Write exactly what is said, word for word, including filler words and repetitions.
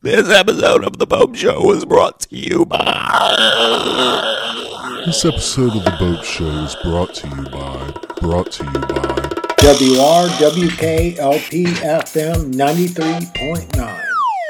This episode of The Boat Show was brought to you by... This episode of The Boat Show is brought to you by... Brought to you by... W R W K L P F M ninety-three point nine.